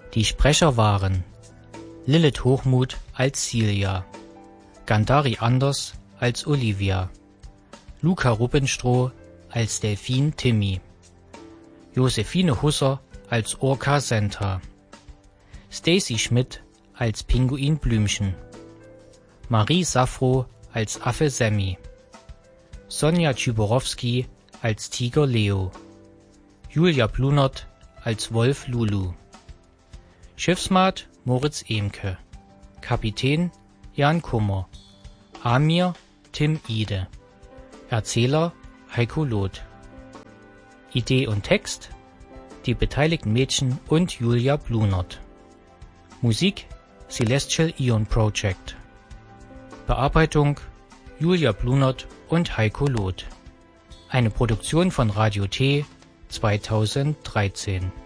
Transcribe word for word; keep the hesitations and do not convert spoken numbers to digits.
Die Sprecher waren Lilith Hochmuth als Silja, Gandari Anders als Olivia, Luca Ruppenstroh als Delfin Timmy, Josephine Husser als Orca Senta, Stacy Schmidt als Pinguin Blümchen, Marie Safro als Affe Sammy, Sonja Tschiborowski als Tiger Leo, Julia Blunert als Wolf Lulu, Schiffsmat Moritz Emke, Kapitän Jan Kummer, Amir Tim Ide, Erzähler Heiko Loth. Idee und Text die beteiligten Mädchen und Julia Blunert. Musik Celestial Eon Project. Bearbeitung Julia Blunert und Heiko Loth. Eine Produktion von Radio T zweitausenddreizehn.